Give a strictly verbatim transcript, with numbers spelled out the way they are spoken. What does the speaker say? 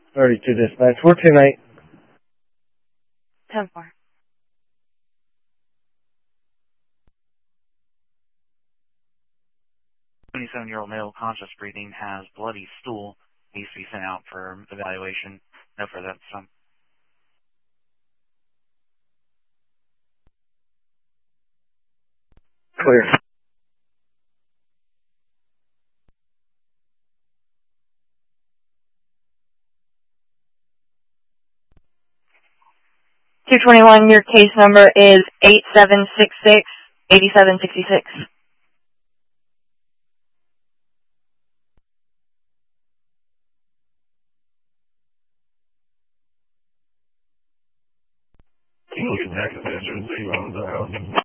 thirty-two dispatch. four two eight. ten four. twenty-seven-year-old male conscious breathing has bloody stool. Needs to be sent out for evaluation. No further. Some. Clear. two twenty-one, your case number is eight seven six six, eight seven six six. Can you connect attention to